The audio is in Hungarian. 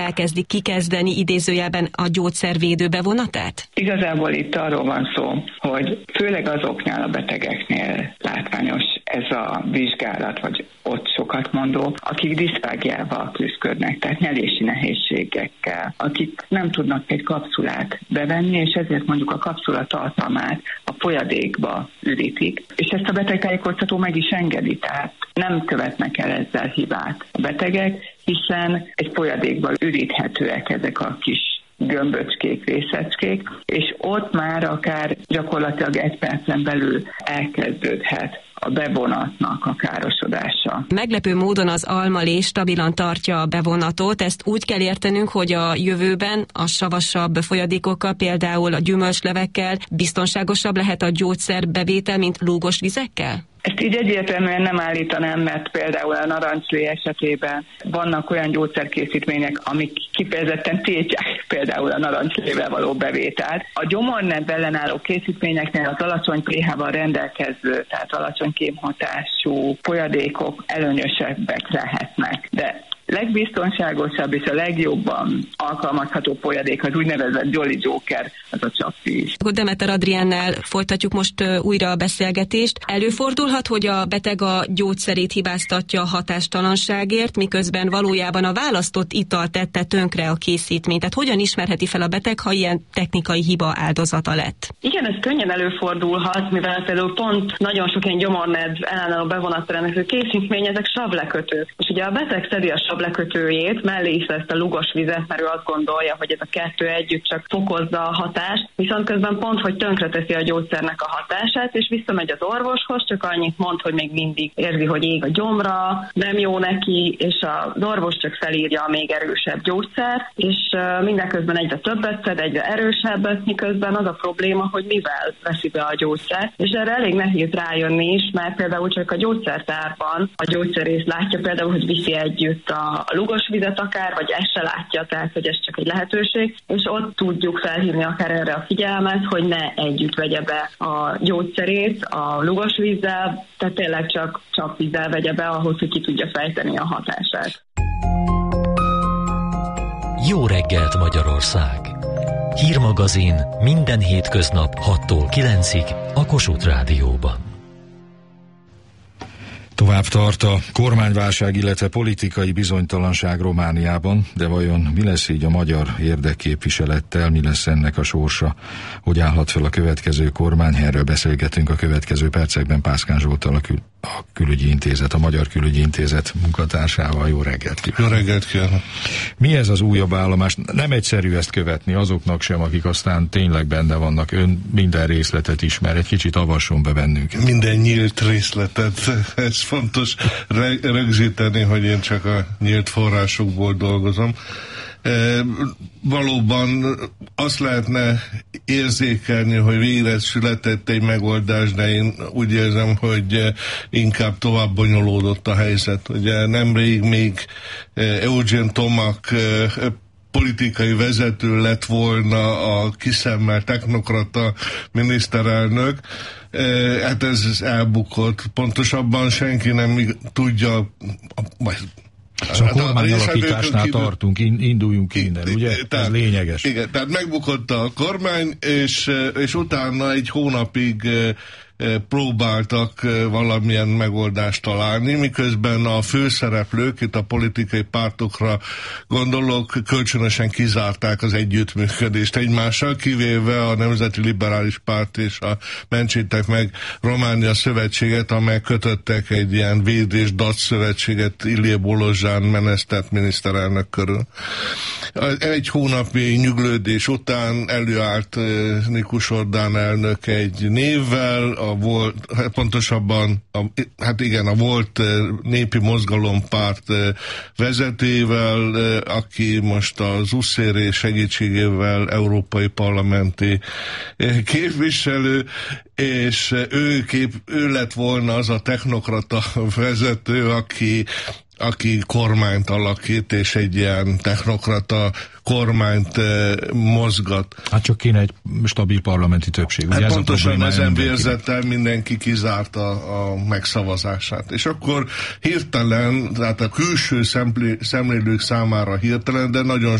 elkezdik kikezdeni idézőjelben a gyógyszervédő bevonatát? Igazából itt arról van szó, hogy főleg azoknál a betegeknél látványos ez a vizsgálat, vagy ott sokat mondó, akik diszfágiával küzdködnek, tehát nyelési nehézségekkel, akik nem tudnak egy kapszulát bevenni, és ezért mondjuk a kapszula tartalmát a folyadékba ürítik. És ezt a betegtájékoztató meg is engedi, tehát nem követnek el ezzel hibát a betegek, hiszen egy folyadékban üríthetőek ezek a kis gömböcskék, részecskék, és ott már akár gyakorlatilag 1 percen belül elkezdődhet a bevonatnak a károsodása. Meglepő módon az almalé stabilan tartja a bevonatot, ezt úgy kell értenünk, hogy a jövőben a savasabb folyadékokkal, például a gyümölcslevekkel biztonságosabb lehet a gyógyszerbevétel, mint lúgos vizekkel? Ezt így egyértelműen nem állítanám, mert például a narancslé esetében vannak olyan gyógyszerkészítmények, amik kifejezetten tiltják például a narancslével való bevételt. A gyomornedv ellenálló készítményeknél az alacsony pH-val rendelkező, tehát alacsony kémhatású folyadékok előnyösebbek lehetnek. De legbiztonságosabb és a legjobban alkalmazható folyadék az úgynevezett Jolly Joker, az a csapvíz. Demeter Adriennel folytatjuk most újra a beszélgetést. Előfordulhat, hogy a beteg a gyógyszerét hibáztatja a hatástalanságért, miközben valójában a választott ital tette tönkre a készítményt. Tehát hogyan ismerheti fel a beteg, ha ilyen technikai hiba áldozata lett? Igen, ez könnyen előfordulhat, mivel például pont nagyon sok ilyen gyomornedv ellenálló bevonatra rendelkező készítmény, ezek savlekötők. És ugye a beteg szedi a lekötőjét, mellé is ezt a lugos vizet, mert ő azt gondolja, hogy ez a kettő együtt csak fokozza a hatást, viszont közben pont, hogy tönkreteszi a gyógyszernek a hatását, és visszamegy az orvoshoz, csak annyit mond, hogy még mindig érzi, hogy ég a gyomra, nem jó neki, és az orvos csak felírja a még erősebb gyógyszert, és mindeközben egyre többet szed, egyre erősebbet, miközben az a probléma, hogy mivel veszi be a gyógyszert, és erre elég nehéz rájönni is, mert például csak a gyógyszertárban a gyógyszerész látja például, hogy viszi együtt a lugos vizet akár, vagy ezt se látja, tehát hogy ez csak egy lehetőség, és ott tudjuk felhívni akár erre a figyelmet, hogy ne együtt vegye be a gyógyszerét a lugos vízzel, tehát tényleg csak vízzel vegye be ahhoz, hogy ki tudja fejteni a hatását. Jó reggelt Magyarország! Hírmagazin minden hétköznap 6-tól 9-ig a Kossuth Rádióban. Tovább tart a kormányválság, illetve politikai bizonytalanság Romániában, de vajon mi lesz így a magyar érdekképviselettel, mi lesz ennek a sorsa, hogy állhat fel a következő kormány? Erről beszélgetünk a következő percekben Pászkán Zsolttal, a Külügyi Intézet, a Magyar Külügyi Intézet munkatársával. Jó reggelt kívánok! Jó reggelt kívánok! Mi ez az újabb állomás? Nem egyszerű ezt követni azoknak sem, akik aztán tényleg benne vannak. Ön minden részletet ismer, egy kicsit avasson be bennünket. Minden nyílt részletet, ez fontos rögzíteni, hogy én csak a nyílt forrásokból dolgozom. Valóban azt lehetne érzékelni, hogy végre született egy megoldás, de én úgy érzem, hogy inkább tovább bonyolódott a helyzet. Ugye nemrég még Eugen Tomak politikai vezető lett volna a kiszemmelt technokrata miniszterelnök. Hát ez elbukott. Pontosabban senki nem tudja, Szóval a kormányalakításnál tartunk, induljunk innen, ugye? Tehát, ez lényeges. Igen, tehát megbukott a kormány, és utána egy hónapig próbáltak valamilyen megoldást találni, miközben a főszereplők, itt a politikai pártokra gondolok, kölcsönösen kizárták az együttműködést egymással, kivéve a Nemzeti Liberális Párt és a Mentsétek meg Románia szövetséget, amely kötöttek egy ilyen véd- és dac szövetséget Ilie Bolozsán menesztett miniszterelnök körül. Egy hónapi nyüglődés után előállt Nikus Orbán elnök egy névvel, pontosabban a volt népi mozgalompárt vezetővel, aki most az USZR segítségével európai parlamenti képviselő, és ő lett volna az a technokrata vezető, aki kormányt alakít, és egy ilyen technokrata kormányt mozgat. Hát csak kéne egy stabil parlamenti többség. Ugye Hát pontosan ezen vérzettel mindenki kizárta a megszavazását. És akkor hirtelen, tehát a külső szemlélők számára hirtelen, de nagyon